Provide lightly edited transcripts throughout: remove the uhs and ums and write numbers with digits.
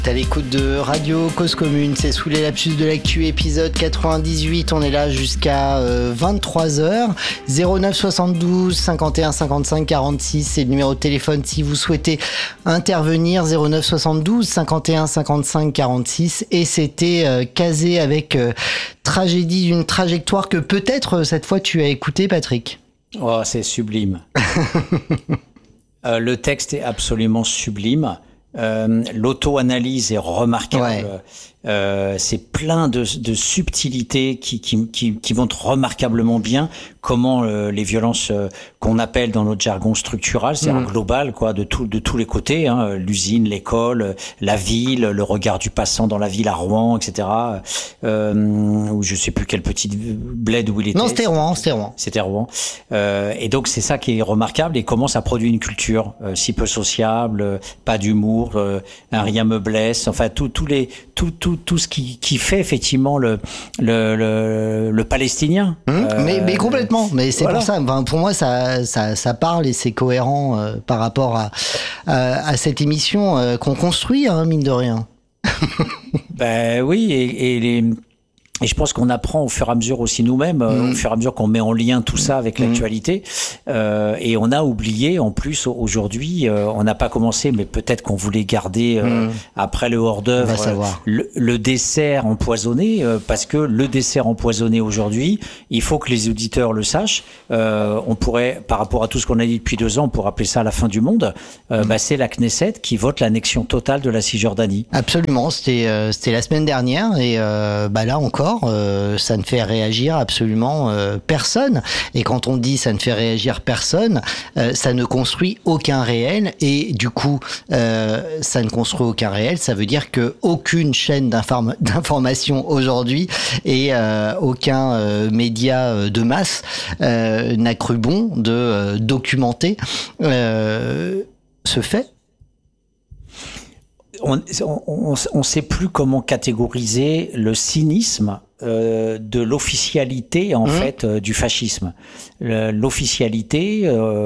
T'as l'écoute de Radio Cause Commune, c'est sous les lapsus de l'actu, épisode 98, on est là jusqu'à 23h, 09 72 51 55 46, c'est le numéro de téléphone si vous souhaitez intervenir, 09 72 51 55 46, et c'était casé avec tragédie d'une trajectoire que peut-être cette fois tu as écouté, Patrick. Oh, c'est sublime. Le texte est absolument sublime. L'auto-analyse est remarquable. C'est plein de subtilités qui montrent remarquablement bien comment les violences qu'on appelle dans notre jargon structurales, c'est-à-dire global, quoi, de tous les côtés, hein, l'usine, l'école, la ville, le regard du passant dans la ville à Rouen, etc. Ou je sais plus quel petit bled où il était. Non, c'était Rouen. C'était Rouen. Et donc c'est ça qui est remarquable, et comment ça produit une culture si peu sociable, pas d'humour, un rien me blesse, enfin tout ce qui fait effectivement le palestinien. Mais complètement. Mais c'est pour ça. Enfin, pour moi, ça parle et c'est cohérent par rapport à cette émission qu'on construit, hein, mine de rien. Ben oui, et je pense qu'on apprend au fur et à mesure aussi nous-mêmes, au fur et à mesure qu'on met en lien tout ça avec l'actualité. Et on a oublié, en plus, aujourd'hui, on n'a pas commencé, mais peut-être qu'on voulait garder, après le hors-d'œuvre, le dessert empoisonné, parce que le dessert empoisonné aujourd'hui, il faut que les auditeurs le sachent. On pourrait, par rapport à tout ce qu'on a dit depuis 2 ans, on pourrait appeler ça la fin du monde. C'est la Knesset qui vote l'annexion totale de la Cisjordanie. Absolument, c'était la semaine dernière, et là encore, ça ne fait réagir absolument personne. Et quand on dit ça ne fait réagir personne, ça ne construit aucun réel. Et du coup, ça ne construit aucun réel. Ça veut dire que aucune chaîne d'information aujourd'hui et aucun média de masse n'a cru bon de documenter ce fait. On ne sait plus comment catégoriser le cynisme de l'officialité en fait du fascisme. L'officialité,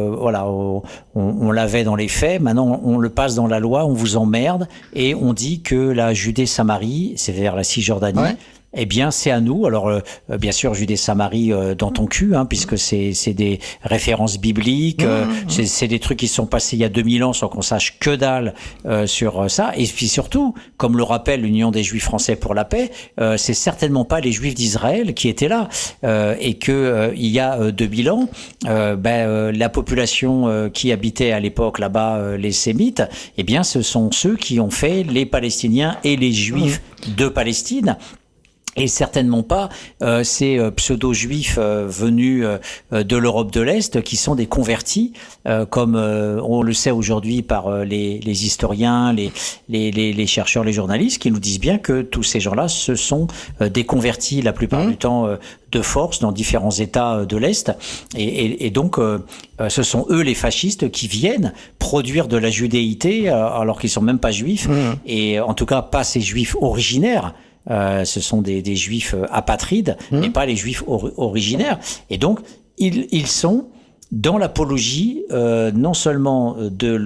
on l'avait dans les faits. Maintenant, on le passe dans la loi. On vous emmerde et on dit que la Judée-Samarie, c'est-à-dire la Cisjordanie. Eh bien, c'est à nous. Alors, bien sûr, Judée-Samarie dans ton cul, hein, puisque c'est des références bibliques. C'est des trucs qui se sont passés il y a 2000 ans sans qu'on sache que dalle sur ça. Et puis surtout, comme le rappelle l'Union des Juifs français pour la paix, c'est certainement pas les Juifs d'Israël qui étaient là. Et que il y a 2000 ans, la population qui habitait à l'époque là-bas, les Sémites, eh bien, ce sont ceux qui ont fait les Palestiniens et les Juifs de Palestine. Et certainement pas ces pseudo-juifs venus de l'Europe de l'Est qui sont des convertis, comme on le sait aujourd'hui par les historiens, les chercheurs, les journalistes, qui nous disent bien que tous ces gens-là se sont des convertis la plupart du temps de force dans différents États de l'Est. Et donc, ce sont eux les fascistes qui viennent produire de la judéité alors qu'ils sont même pas juifs, et en tout cas pas ces juifs originaires. Ce sont des juifs apatrides, mais pas les juifs originaires. Et donc, ils sont dans l'apologie non seulement de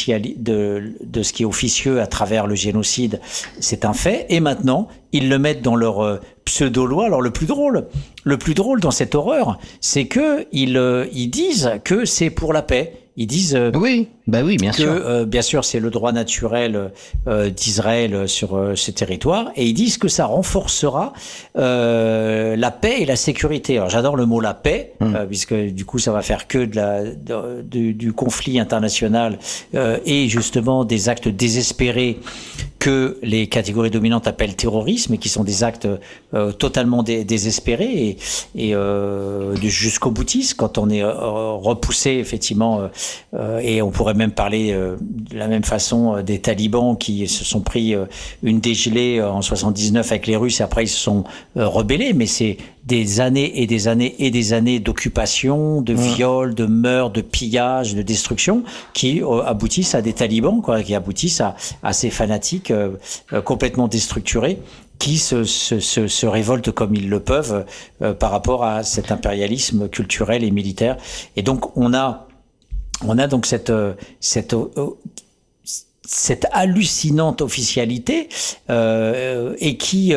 ce qui est officieux à travers le génocide, c'est un fait, et maintenant, ils le mettent dans leur pseudo-loi. Alors, le plus drôle dans cette horreur, c'est que ils disent que c'est pour la paix. Ils disent oui, bien sûr. Bien sûr, c'est le droit naturel d'Israël sur ce territoire, et ils disent que ça renforcera la paix et la sécurité. Alors j'adore le mot la paix, puisque du coup ça va faire que du conflit international et justement des actes désespérés que les catégories dominantes appellent terrorisme, et qui sont des actes totalement désespérés et jusqu'au boutiste, quand on est repoussé effectivement, et on pourrait même parler de la même façon des talibans qui se sont pris une dégelée en 79 avec les Russes, et après ils se sont rebellés, mais c'est des années et des années et des années d'occupation, de viol, de meurtre, de pillage, de destruction, qui aboutissent à des talibans, quoi, qui aboutissent à ces fanatiques complètement déstructurés, qui se révoltent comme ils le peuvent par rapport à cet impérialisme culturel et militaire. Et donc on a donc cette cette hallucinante officialité et qui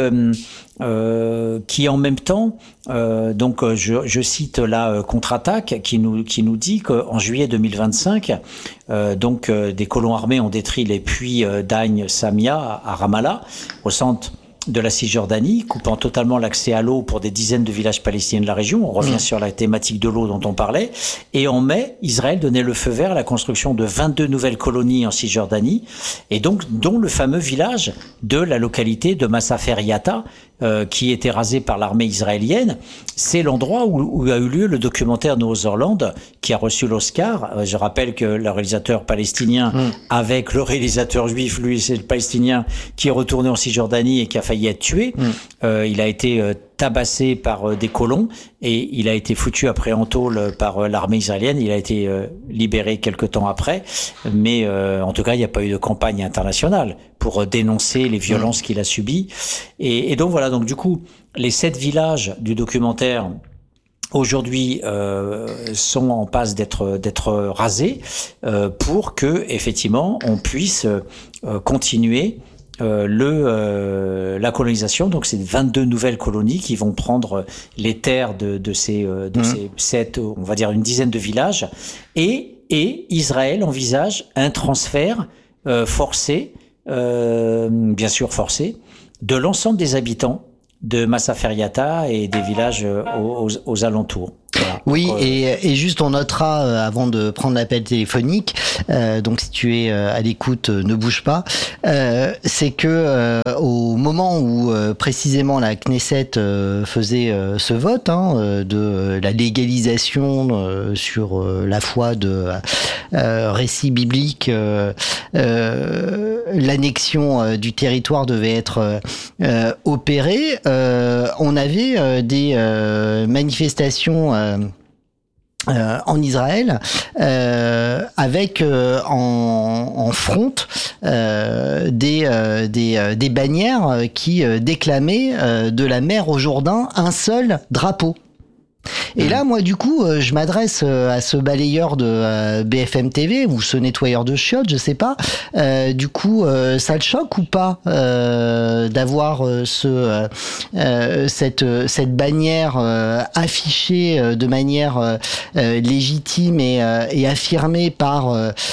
en même temps, donc je cite la Contre-Attaque qui nous dit qu'en juillet 2025, donc des colons armés ont détruit les puits d'Ain Samia à Ramallah, au centre de la Cisjordanie, coupant totalement l'accès à l'eau pour des dizaines de villages palestiniens de la région. On revient sur la thématique de l'eau dont on parlait. Et en mai, Israël donnait le feu vert à la construction de 22 nouvelles colonies en Cisjordanie, et donc dont le fameux village de la localité de Masafer Yatta, qui était rasé par l'armée israélienne. C'est l'endroit où a eu lieu le documentaire Noah's qui a reçu l'Oscar. Je rappelle que le réalisateur palestinien, avec le réalisateur juif, lui c'est le palestinien, qui est retourné en Cisjordanie et qui a failli être tué. Il a été tabassé par des colons et il a été foutu après en tôle par l'armée israélienne. Il a été libéré quelque temps après, mais en tout cas, il n'y a pas eu de campagne internationale pour dénoncer les violences qu'il a subies. Et donc voilà, donc du coup, les 7 villages du documentaire aujourd'hui sont en passe d'être rasés pour que effectivement on puisse continuer la colonisation. Donc c'est 22 nouvelles colonies qui vont prendre les terres de ces 7, on va dire une dizaine de villages, et Israël envisage un transfert forcé, bien sûr forcé, de l'ensemble des habitants de Masafer Yatta et des villages aux alentours. Voilà. Oui, donc, et juste on notera avant de prendre l'appel téléphonique, donc si tu es à l'écoute, ne bouge pas, c'est que au moment où précisément la Knesset faisait ce vote de la légalisation sur la foi de récits bibliques, l'annexion du territoire devait être opérée, on avait des manifestations en Israël, avec en front des bannières qui déclamaient de la mer au Jourdain un seul drapeau. Et là, moi, du coup, je m'adresse à ce balayeur de BFM TV ou ce nettoyeur de chiottes, je sais pas. Du coup, ça le choque ou pas d'avoir cette bannière affichée de manière légitime et affirmée par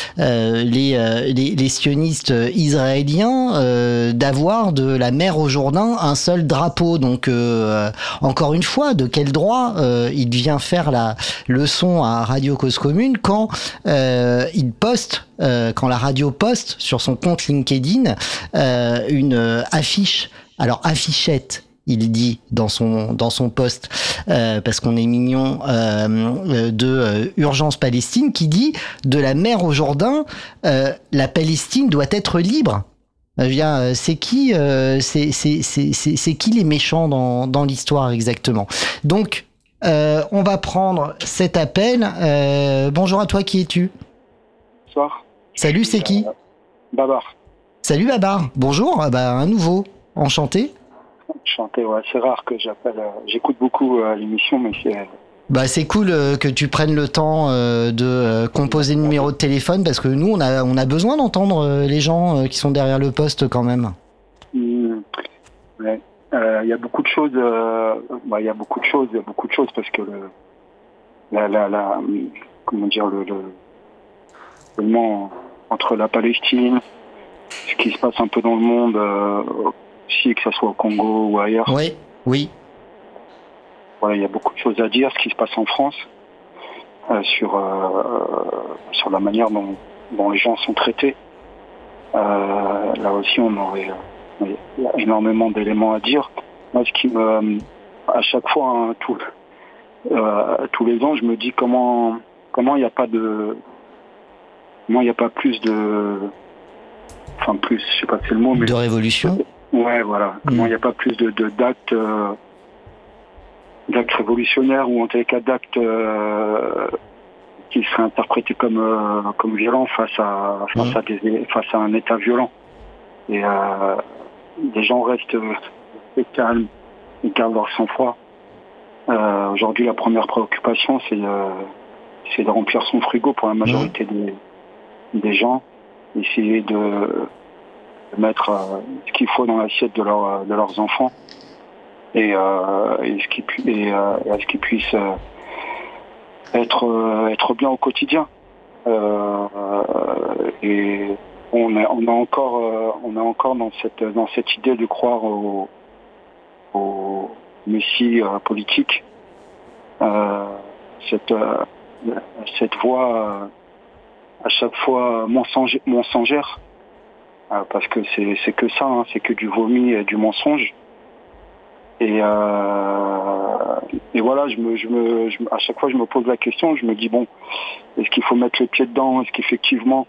les sionistes israéliens, d'avoir de la mer au Jourdain un seul drapeau. Donc, encore une fois, de quel droit il vient faire la leçon à Radio Cause Commune quand il poste, quand la radio poste sur son compte LinkedIn une affiche, alors affichette, il dit dans son post, parce qu'on est mignon, de Urgence Palestine, qui dit de la mer au Jourdain, la Palestine doit être libre. C'est qui les méchants dans l'histoire exactement? Donc on va prendre cet appel. Bonjour à toi, qui es-tu? Bonsoir. Salut, c'est qui? Babar. Salut Babar. Bonjour, un nouveau. Enchanté. Enchanté, ouais. C'est rare que j'appelle. J'écoute beaucoup l'émission, mais c'est... C'est cool que tu prennes le temps de composer le numéro de téléphone, parce que nous, on a besoin d'entendre les gens qui sont derrière le poste quand même. Ouais. Il y a beaucoup de choses. Il y a beaucoup de choses parce que comment dire, le entre la Palestine, ce qui se passe un peu dans le monde, aussi que ce soit au Congo ou ailleurs. Oui. Voilà, il y a beaucoup de choses à dire, ce qui se passe en France, sur la manière dont les gens sont traités. Là aussi, il y a énormément d'éléments à dire. Moi, ce qui me, à chaque fois, tous les ans, je me dis comment il n'y a pas plus de, plus, je sais pas si c'est le mot, mais de révolution. Ouais, voilà. Comment il n'y a pas plus d'actes révolutionnaires, ou en tout cas d'actes qui seraient interprétés comme violents face à un État violent. Et les gens restent calmes, ils gardent leur sang-froid. Aujourd'hui, la première préoccupation, c'est de remplir son frigo pour la majorité des gens. essayer de mettre ce qu'il faut dans l'assiette de leurs enfants et à ce qu'ils puissent être bien au quotidien. Et on est encore dans cette idée de croire au messie politique, cette voix à chaque fois mensongère, parce que c'est que ça, hein, c'est que du vomi et du mensonge. Et voilà, à chaque fois je me pose la question, je me dis bon, est-ce qu'il faut mettre le pied dedans, est-ce qu'effectivement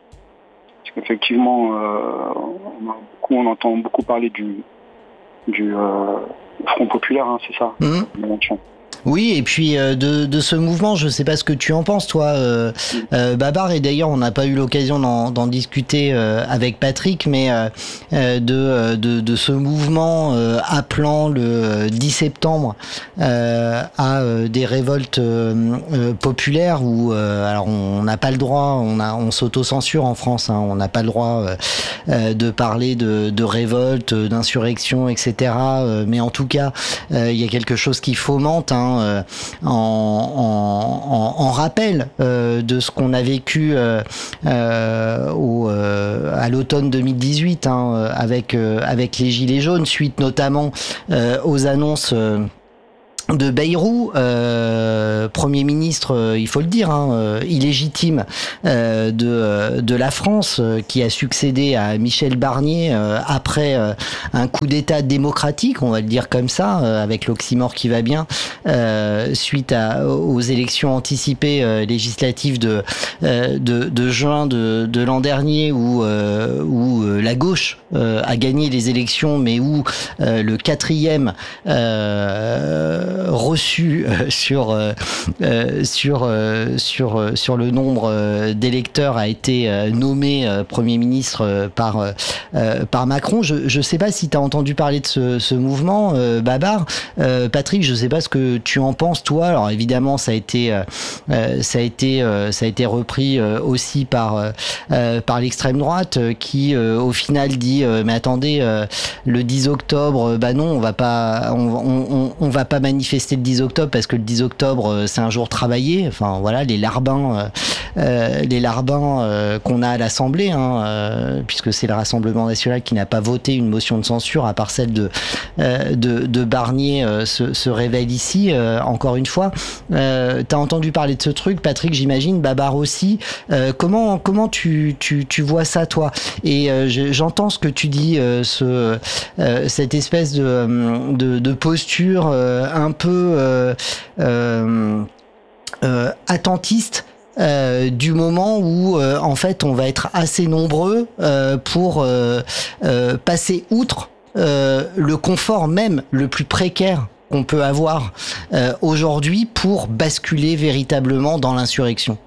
on entend beaucoup parler du Front Populaire, hein, c'est ça. Oui, et puis de ce mouvement, je sais pas ce que tu en penses, toi, Babar, et d'ailleurs on n'a pas eu l'occasion d'en discuter avec Patrick, mais de ce mouvement appelant le 10 septembre à des révoltes populaires où alors on n'a pas le droit, on s'auto-censure en France, hein, on n'a pas le droit de parler de révolte, d'insurrection, etc. Mais en tout cas, il y a quelque chose qui fomente, hein, en rappel de ce qu'on a vécu à l'automne 2018, hein, avec les Gilets jaunes, suite notamment aux annonces de Bayrou, Premier ministre, il faut le dire, hein, illégitime de la France, qui a succédé à Michel Barnier après un coup d'État démocratique, on va le dire comme ça, avec l'oxymore qui va bien, suite aux élections anticipées législatives de juin de l'an dernier, où la gauche a gagné les élections, mais où le quatrième reçu sur le nombre d'électeurs a été nommé Premier ministre par Macron. Je sais pas si tu as entendu parler de ce mouvement, Babar. Patrick, je sais pas ce que tu en penses, toi. Alors évidemment, ça a été repris aussi par l'extrême droite, qui au final dit mais attendez, le 10 octobre, bah non, on va pas manifester le 10 octobre parce que le 10 octobre c'est un jour travaillé. Enfin voilà, les larbins qu'on a à l'Assemblée, hein, puisque c'est le Rassemblement national qui n'a pas voté une motion de censure, à part celle de Barnier, se révèle ici encore une fois. T'as entendu parler de ce truc, Patrick, j'imagine, Babar aussi. Comment tu vois ça, toi? Et j'entends ce que tu dis, cette espèce de posture un peu attentiste, du moment où en fait on va être assez nombreux pour passer outre le confort même le plus précaire qu'on peut avoir aujourd'hui pour basculer véritablement dans l'insurrection.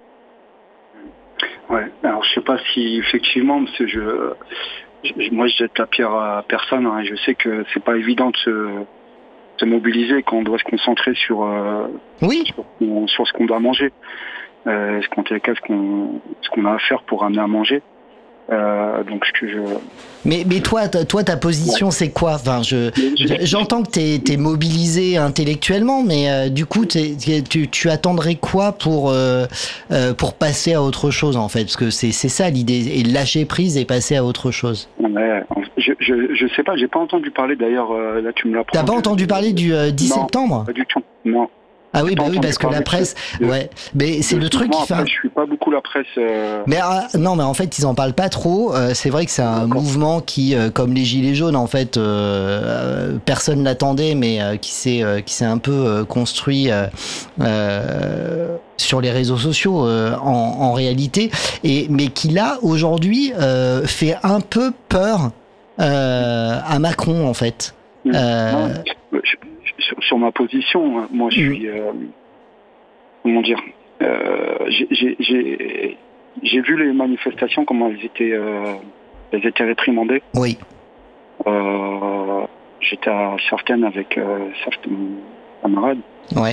Ouais, alors je sais pas si effectivement, parce que moi je jette la pierre à personne, hein, et je sais que c'est pas évident de se mobiliser quand on doit se concentrer sur ce qu'on doit manger, ce qu'on a à faire pour amener à manger. Donc Mais toi ta position, c'est quoi? Enfin, j'entends que t'es mobilisé intellectuellement, mais du coup tu attendrais quoi pour passer à autre chose, en fait? Parce que c'est ça l'idée, et lâcher prise et passer à autre chose. Ouais, je sais pas, j'ai pas entendu parler, d'ailleurs, là tu me l'apprends. T'as pas entendu parler du 10 septembre? Pas du tout, non. Ah oui, parce que la presse, mais c'est le truc qui fait. Je suis pas beaucoup la presse. Mais non, mais en fait, ils en parlent pas trop. C'est vrai que c'est un mouvement qui, comme les Gilets jaunes, en fait, personne l'attendait, mais qui s'est un peu construit sur les réseaux sociaux en réalité, mais qui là aujourd'hui fait un peu peur à Macron, en fait. Sur ma position, moi je suis, comment dire, j'ai vu les manifestations, comment elles étaient réprimandées. Oui. J'étais à certaines avec certains camarades. Ouais.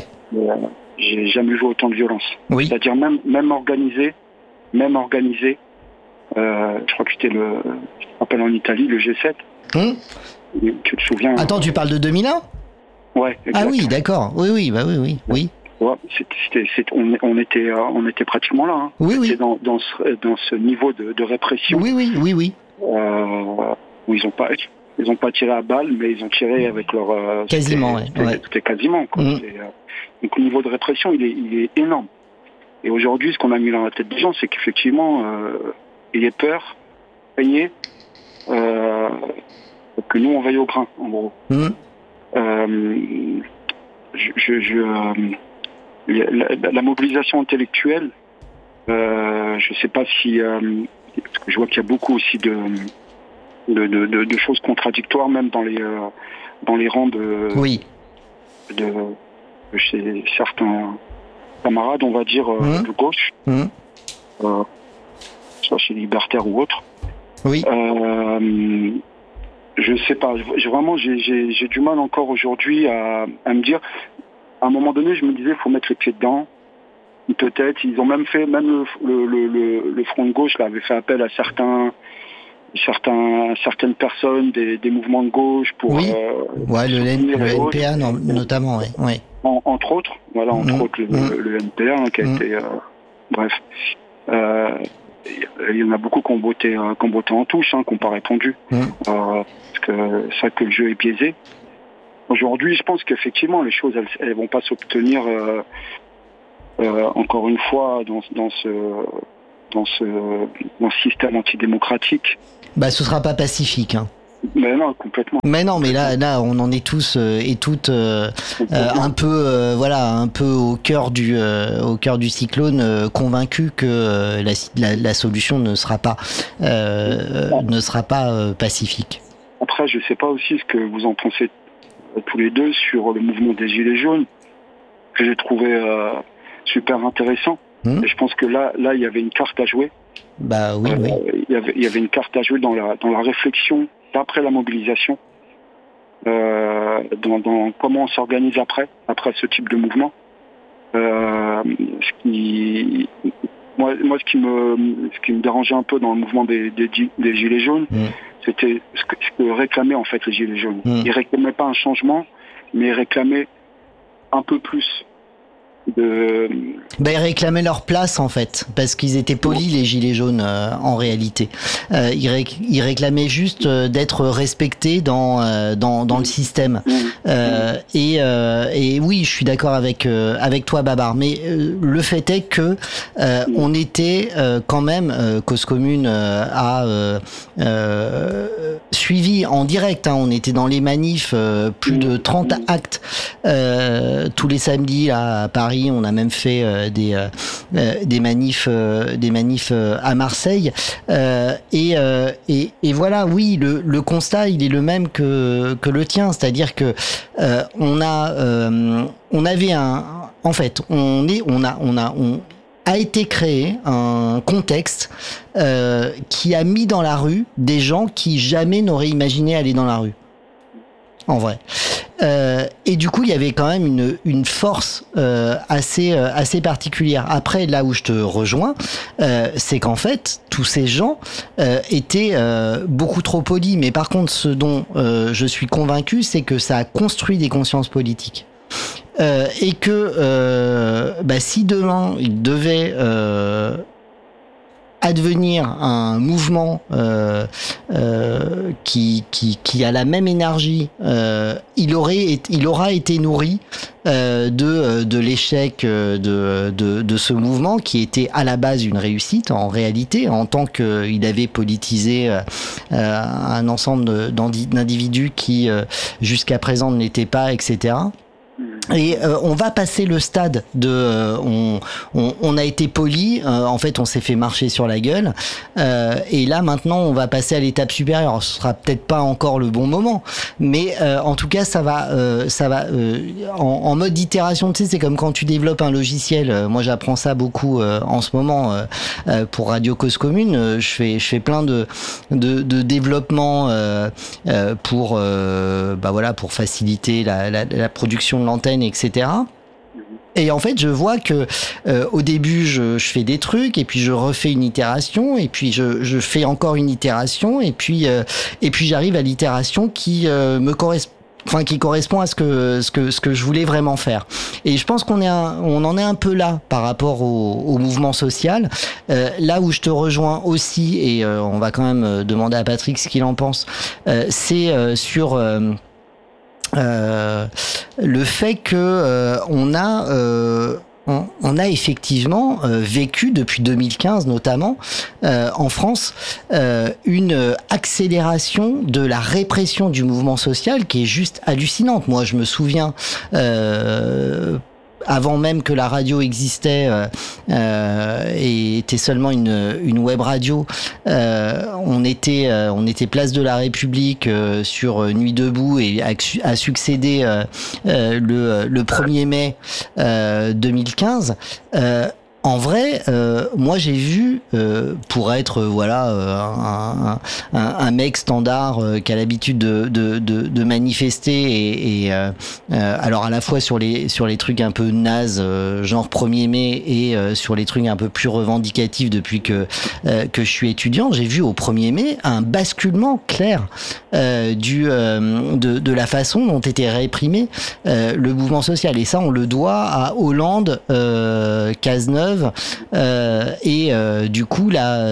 J'ai jamais vu autant de violence. Oui. C'est-à-dire même organisé, Je crois que c'était je me rappelle en Italie, le G7. Tu te souviens? Attends, tu parles de 2001? Ouais. Exact. Ah oui, d'accord. Oui. Ouais, on était pratiquement là. Hein. Oui. Dans ce niveau de répression. Oui. Où ils ont pas tiré à balle, mais ils ont tiré avec leur. Quasiment, C'était quasiment. Quoi. Donc le niveau de répression, il est énorme. Et aujourd'hui, ce qu'on a mis dans la tête des gens, c'est qu'effectivement, il y ait peur, peigné, que nous on veille au grain, en gros. La mobilisation intellectuelle, je sais pas si, parce que je vois qu'il y a beaucoup aussi de choses contradictoires, même dans les rangs de chez certains camarades, on va dire, de gauche, soit chez Libertaires ou autres. Oui. Je sais pas, vraiment j'ai du mal encore aujourd'hui à me dire. À un moment donné, je me disais, il faut mettre les pieds dedans. Peut-être, ils ont même fait, le Front de gauche là, avait fait appel à certaines personnes des mouvements de gauche pour. Oui. Le NPA notamment, oui. Entre autres, voilà, autres le NPA qui a été. Bref. Il y en a beaucoup qui ont voté en touche, qui n'ont pas répondu. Parce que c'est vrai que le jeu est biaisé. Aujourd'hui, je pense qu'effectivement, les choses, elles vont pas s'obtenir encore une fois dans ce système antidémocratique. Ce sera pas pacifique. Mais non, complètement. Mais non, mais là, on en est tous et toutes un peu au cœur du cyclone, convaincus que la solution ne sera pas pacifique. Après, je sais pas aussi ce que vous en pensez tous les deux sur le mouvement des Gilets jaunes, que j'ai trouvé super intéressant. Et je pense que là, il y avait une carte à jouer. Oui. Il y avait une carte à jouer dans la réflexion d'après la mobilisation, dans comment on s'organise après ce type de mouvement. Ce qui me dérangeait un peu dans le mouvement des Gilets jaunes, c'était ce que réclamaient en fait les Gilets jaunes. Ils réclamaient pas un changement, mais ils réclamaient un peu plus ils réclamaient leur place en fait, parce qu'ils étaient polis les Gilets jaunes en réalité. Ils réclamaient juste d'être respectés dans le système. Et oui, je suis d'accord avec toi Babar, mais le fait est que on était quand même, Cause Commune a suivi en direct, on était dans les manifs, plus de 30 actes tous les samedis là, à Paris. On a même fait des manifs à Marseille. Et voilà, oui, le constat, il est le même que le tien, c'est-à-dire que on a été créé un contexte qui a mis dans la rue des gens qui jamais n'auraient imaginé aller dans la rue. En vrai. Et du coup, il y avait quand même une force assez particulière. Après, là où je te rejoins, c'est qu'en fait, tous ces gens étaient beaucoup trop polis. Mais par contre, ce dont je suis convaincu, c'est que ça a construit des consciences politiques. Et que si demain, il devait advenir un mouvement qui a la même énergie, il aura été nourri de l'échec de ce mouvement qui était à la base une réussite en réalité, en tant qu'il avait politisé un ensemble d'individus qui jusqu'à présent ne l'étaient pas, etc. Et on va passer le stade de on a été poli, en fait on s'est fait marcher sur la gueule, et là maintenant on va passer à l'étape supérieure. Ce sera peut-être pas encore le bon moment, mais en tout cas ça va en mode d'itération. Tu sais, c'est comme quand tu développes un logiciel. Moi j'apprends ça beaucoup en ce moment pour Radio Cause Commune. Je fais plein de développement pour faciliter la production de l'antenne, etc. Et en fait, je vois que au début, je fais des trucs, et puis je refais une itération, et puis je fais encore une itération, et puis j'arrive à l'itération qui me correspond. Enfin, qui correspond à ce que je voulais vraiment faire. Et je pense qu'on en est un peu là par rapport au mouvement social. Là où je te rejoins aussi, et on va quand même demander à Patrick ce qu'il en pense, c'est sur le fait que on a effectivement vécu depuis 2015 notamment en France une accélération de la répression du mouvement social qui est juste hallucinante. Moi, je me souviens avant même que la radio existait et était seulement une web radio, on était place de la République sur Nuit debout, et a succédé le 1er mai 2015. En vrai, moi j'ai vu, pour être un mec standard qui a l'habitude de manifester et alors à la fois sur les trucs un peu nazes, genre 1er mai, et sur les trucs un peu plus revendicatifs depuis que je suis étudiant, j'ai vu au 1er mai un basculement clair de la façon dont était réprimé le mouvement social. Et ça, on le doit à Hollande, Cazeneuve, et du coup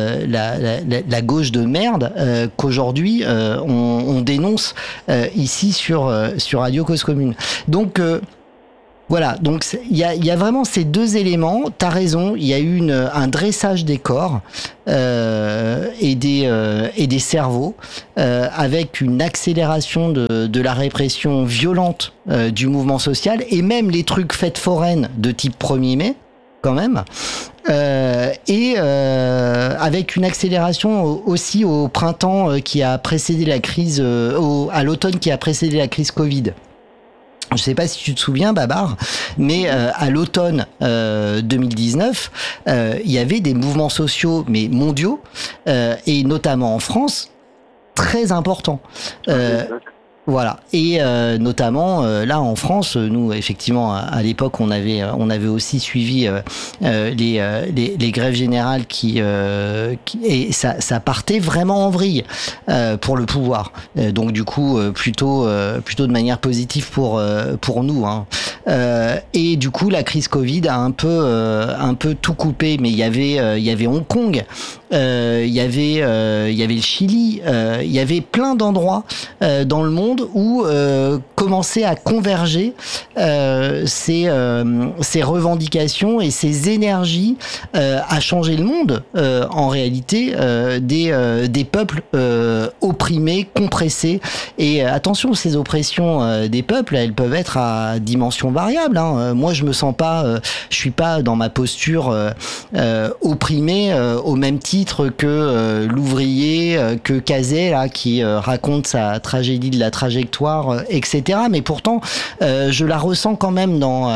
la gauche de merde qu'aujourd'hui on dénonce ici sur Radio Cause Commune. Donc voilà, donc il y a vraiment ces deux éléments. T'as raison, il y a eu un dressage des corps et des cerveaux avec une accélération de la répression violente du mouvement social, et même les trucs fêtes foraines de type 1er mai quand même, et avec une accélération aussi au printemps qui a précédé la crise, à l'automne qui a précédé la crise Covid. Je sais pas si tu te souviens, Babar, mais à l'automne 2019, il y avait des mouvements sociaux, mais mondiaux, et notamment en France, très importants. Voilà, et notamment là en France, nous effectivement à l'époque on avait aussi suivi les grèves générales qui et ça partait vraiment en vrille pour le pouvoir. Donc du coup plutôt de manière positive pour nous, hein. Et du coup la crise Covid a un peu tout coupé, mais il y avait Hong Kong, il y avait le Chili, il y avait plein d'endroits dans le monde où commençaient à converger ces revendications et ces énergies à changer le monde, en réalité, des peuples opprimés, compressés. Et attention, ces oppressions des peuples, elles peuvent être à dimension variable, hein. Moi, je suis pas dans ma posture opprimé au même titre que l'ouvrier, que Cazet là, qui raconte sa tragédie de la trajectoire, etc. Mais pourtant, je la ressens quand même dans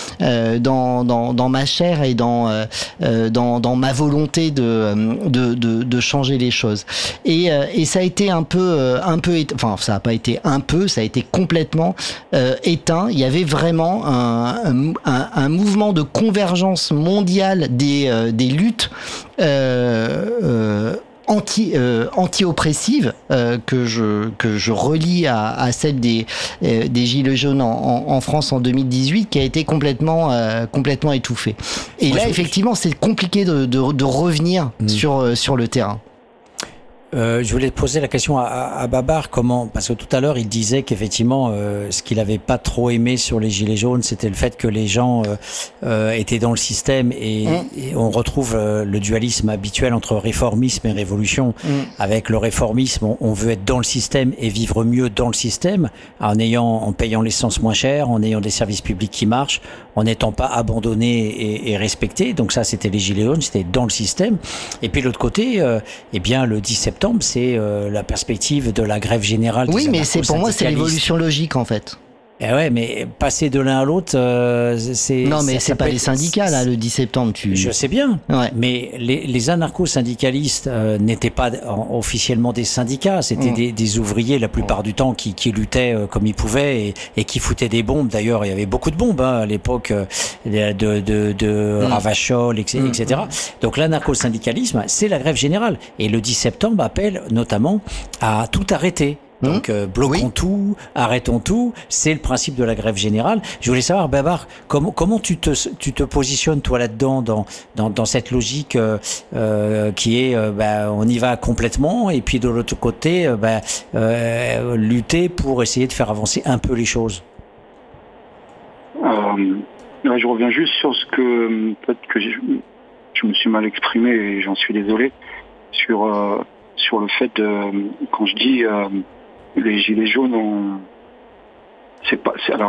ma chair et dans ma volonté de changer les choses. Et ça a été un peu, enfin, ça a pas été un peu, ça a été complètement éteint. Il y avait vraiment un mouvement de convergence mondiale des luttes anti-oppressive que je relie à celle des Gilets jaunes en France en 2018, qui a été complètement étouffée. Et là, effectivement, c'est compliqué de revenir sur le terrain. Je voulais poser la question à Babar, parce que tout à l'heure il disait qu'effectivement ce qu'il avait pas trop aimé sur les Gilets jaunes, c'était le fait que les gens étaient dans le système, et on retrouve le dualisme habituel entre réformisme et révolution. Avec le réformisme, on veut être dans le système et vivre mieux dans le système, en payant l'essence moins cher, en ayant des services publics qui marchent, en n'étant pas abandonné et respecté. Donc ça, c'était les Gilets jaunes, c'était dans le système. Et puis l'autre côté, eh bien le 10 septembre, c'est la perspective de la grève générale. Oui, mais pour moi, c'est l'évolution logique en fait. Eh ouais, mais passer de l'un à l'autre, c'est... Non, mais ça c'est pas peut les être- syndicats, là, le 10 septembre. Je sais bien, Ouais. mais les anarcho-syndicalistes n'étaient pas officiellement des syndicats, c'était des ouvriers la plupart du temps qui luttaient comme ils pouvaient et qui foutaient des bombes. D'ailleurs, il y avait beaucoup de bombes à l'époque de Ravachol, etc. Donc l'anarcho-syndicalisme, c'est la grève générale. Et le 10 septembre appelle notamment à tout arrêter. Donc bloquons tout, arrêtons tout, c'est le principe de la grève générale. Je voulais savoir, Babar, comment tu te positionnes toi là-dedans dans cette logique qui est on y va complètement et puis de l'autre côté lutter pour essayer de faire avancer un peu les choses. Là, je reviens juste sur ce que peut-être que je me suis mal exprimé et j'en suis désolé sur le fait de quand je dis les gilets jaunes c'est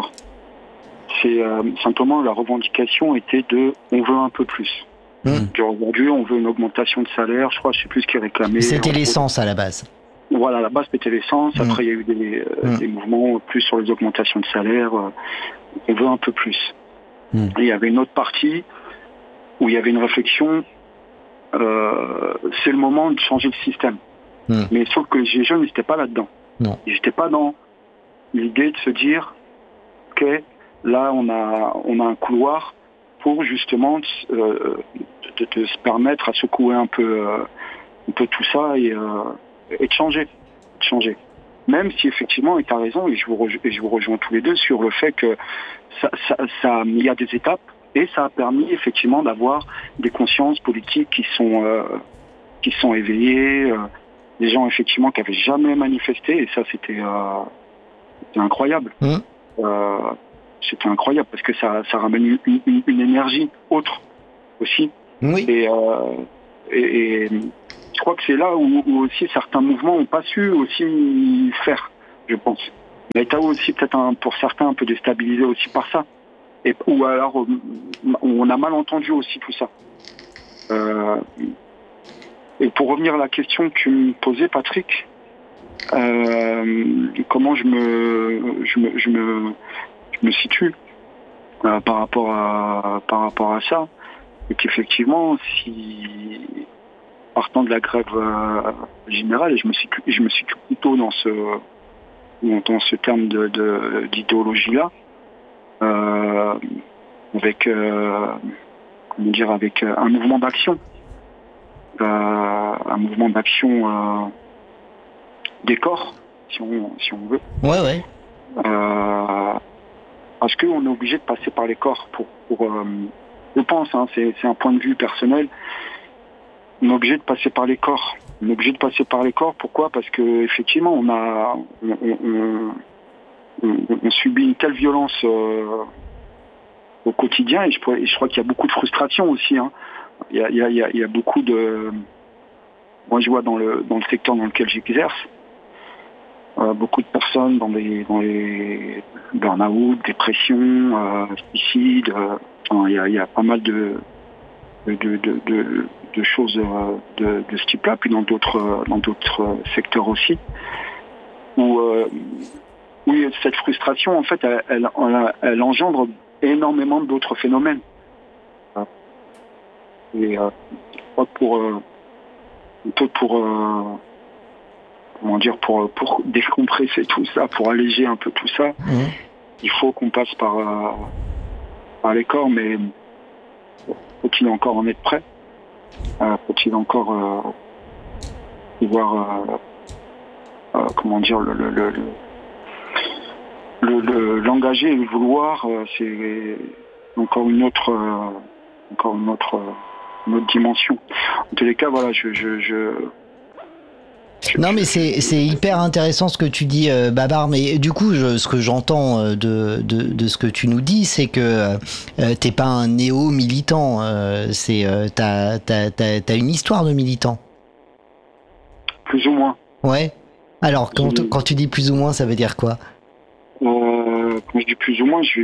simplement la revendication était de on veut un peu plus. Genre aujourd'hui on veut une augmentation de salaire, je sais plus ce qui est réclamé. C'était l'essence à la base. Voilà, à la base c'était l'essence, après il y a eu des mouvements plus sur les augmentations de salaire, on veut un peu plus. Et il y avait une autre partie où il y avait une réflexion, c'est le moment de changer le système. Mais sauf que les gilets jaunes n'étaient pas là-dedans. Non. Ils n'étaient pas dans l'idée de se dire que là on a un couloir pour justement de se permettre à secouer un peu tout ça et de changer. Même si effectivement, et tu as raison, et je vous rejoins tous les deux sur le fait que il y a des étapes et ça a permis effectivement d'avoir des consciences politiques qui sont éveillées, des gens effectivement qui n'avaient jamais manifesté et ça c'était incroyable. C'était incroyable parce que ça ramène une énergie autre aussi. Oui. Et je crois que c'est là où aussi certains mouvements n'ont pas su aussi faire, je pense. L'État aussi peut-être pour certains un peu déstabilisé aussi par ça. Ou alors on a mal entendu aussi tout ça. Et pour revenir à la question que tu me posais, Patrick, comment je me situe par rapport à ça, et qu'effectivement, si partant de la grève générale, et je me situe plutôt dans ce terme d'idéologie-là, avec un mouvement d'action. Un mouvement d'action des corps, si on veut. Ouais. Parce qu'on est obligé de passer par les corps pour je pense, c'est un point de vue personnel. On est obligé de passer par les corps. Pourquoi ? Parce que effectivement, on subit une telle violence au quotidien et je crois qu'il y a beaucoup de frustration aussi. Il y a beaucoup de... Moi, je vois dans le secteur dans lequel j'exerce, beaucoup de personnes dans les burn-out, dépression, suicide. Il y a pas mal de choses de ce type-là, puis dans d'autres secteurs aussi. Où oui, cette frustration, en fait, elle engendre énormément d'autres phénomènes. Et je crois que pour décompresser tout ça, pour alléger un peu tout ça, il faut qu'on passe par les corps, mais faut-il encore en être prêt ? Faut-il encore pouvoir l'engager et le vouloir, c'est encore une autre dimension. En tous les cas, voilà, Non, mais c'est hyper intéressant ce que tu dis, Babar. Mais du coup, ce que j'entends de ce que tu nous dis, c'est que t'es pas un néo-militant. T'as une histoire de militant. Plus ou moins. Ouais. Alors, quand tu dis plus ou moins, ça veut dire quoi ? Quand je dis plus ou moins, je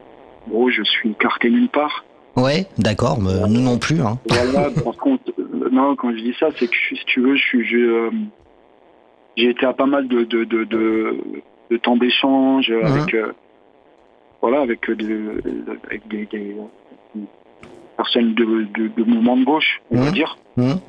suis écarté nulle part. Ouais, d'accord, nous non plus. Voilà, par contre, Non, quand je dis ça, c'est que si tu veux, j'ai été à pas mal de temps d'échange avec des personnes de mouvement de gauche, on va dire.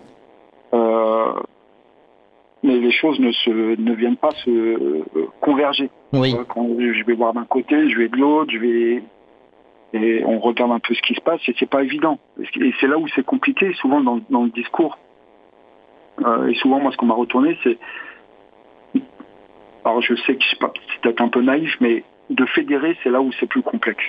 Mais les choses ne viennent pas se converger. Oui. Quand je vais voir d'un côté, je vais de l'autre, et on regarde un peu ce qui se passe, et c'est pas évident. Et c'est là où c'est compliqué, souvent dans le discours. Et souvent, moi, ce qu'on m'a retourné, c'est... Alors, je sais que c'est peut-être un peu naïf, mais de fédérer, c'est là où c'est plus complexe.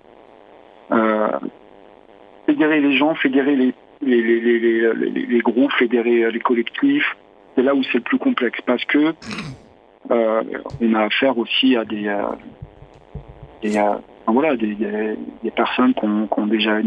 Fédérer les gens, fédérer les groupes, fédérer les collectifs, c'est là où c'est le plus complexe, parce que on a affaire aussi à des personnes qui ont déjà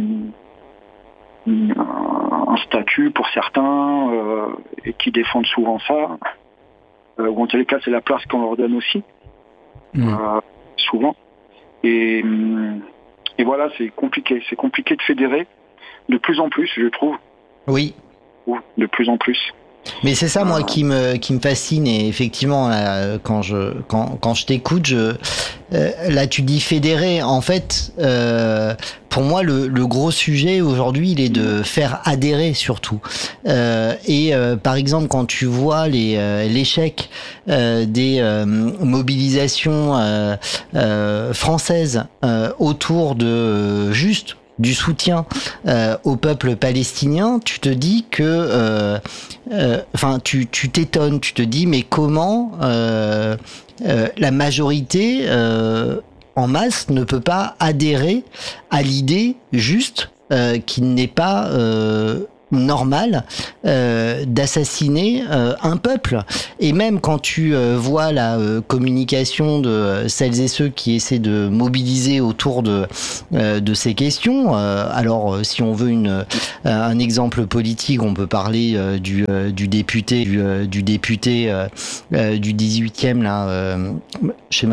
un statut pour certains et qui défendent souvent ça. Ou en tous les cas, c'est la place qu'on leur donne aussi, souvent. Et voilà, c'est compliqué. C'est compliqué de fédérer, de plus en plus, je trouve. Oui. De plus en plus. Mais c'est ça, moi, qui me fascine. Et effectivement, là, quand je t'écoute, là, tu dis fédérer. En fait, pour moi, le gros sujet aujourd'hui, il est de faire adhérer surtout. Par exemple, quand tu vois l'échec des mobilisations françaises autour de juste du soutien au peuple palestinien, tu te dis que tu t'étonnes, tu te dis mais comment la majorité en masse ne peut pas adhérer à l'idée juste qu'il n'est pas normal d'assassiner un peuple. Et même quand tu vois la communication de celles et ceux qui essaient de mobiliser autour de ces questions, alors si on veut un exemple politique, on peut parler du député du 18e là, je sais même